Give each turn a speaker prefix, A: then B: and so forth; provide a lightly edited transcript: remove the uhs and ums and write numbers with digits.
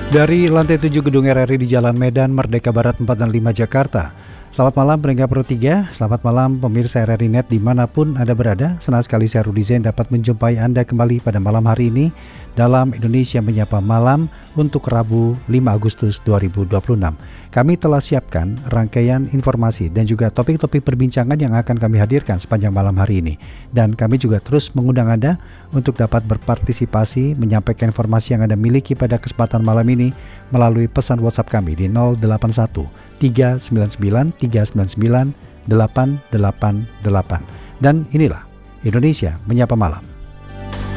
A: Dari lantai 7 gedung RRI di Jalan Medan, Merdeka Barat 4 dan 5 Jakarta. Selamat malam pendengar Pro 3, selamat malam pemirsa RRI Net dimanapun Anda berada. Senang sekali saya Rudi Zain dapat menjumpai Anda kembali pada malam hari ini dalam Indonesia Menyapa Malam untuk Rabu 5 Agustus 2026. Kami telah siapkan rangkaian informasi dan juga topik-topik perbincangan yang akan kami hadirkan sepanjang malam hari ini. Dan kami juga terus mengundang Anda untuk dapat berpartisipasi, menyampaikan informasi yang Anda miliki pada kesempatan malam ini melalui pesan WhatsApp kami di 081 399 399 888. Dan inilah Indonesia Menyapa Malam.